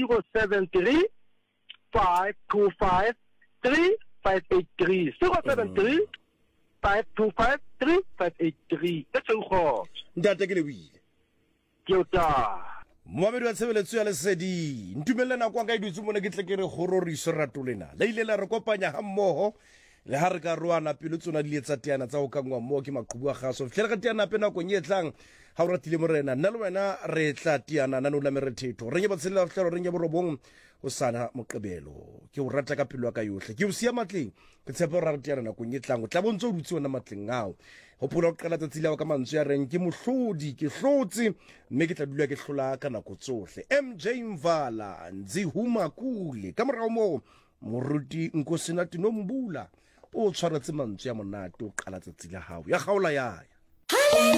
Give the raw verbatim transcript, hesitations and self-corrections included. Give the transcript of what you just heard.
zero seven three five two five three five eight three zero seven three five two five three five eight three ke tsenggo ntate ke le buile ke o ta Mohammed wa tshebeletso ya lesedi ntumelle na kwa ka idutse mona ke tle ke re hororiso ratolena la ile la re kopanya ha mmoho le ha re ka roana pelo tsona di letsa teana tsa go kangwa mo ke maqhubu a gaso fitlhela ka teana pena go nyetlang ha o ratile morena nna le wena re tla teana nna no la merethetho re nye batshela fitlhelo re nye borobong o sana moqebelo ke o rata ka pelo ka yohle ke o sia matleng ke tshepa re teana na go nyetlang o tla bontse o dutse ona matleng ngao ho pula o qala tsatsile wa ka mantswe ya reng ke mohlodi ke hlotse mme ke tla dula ke hlola ka nako tsohle M J Mvala nzi huma kule ka morao mo moruti nkosina tinombula o tshwaretse mantswe ya monate o qala tsatsile hao ya gaola ya